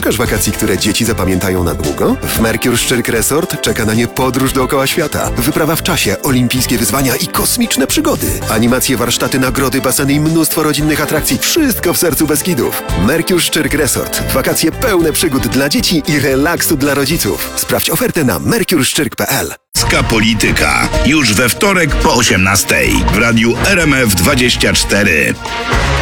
Szukasz wakacji, które dzieci zapamiętają na długo? W Mercure Szczyrk Resort czeka na nie podróż dookoła świata, wyprawa w czasie, olimpijskie wyzwania i kosmiczne przygody. Animacje, warsztaty, nagrody, baseny i mnóstwo rodzinnych atrakcji. Wszystko w sercu Beskidów. Mercure Szczyrk Resort. Wakacje pełne przygód dla dzieci i relaksu dla rodziców. Sprawdź ofertę na mercureszczyrk.pl. Polska Polityka. Już we wtorek po 18:00 w radiu RMF 24.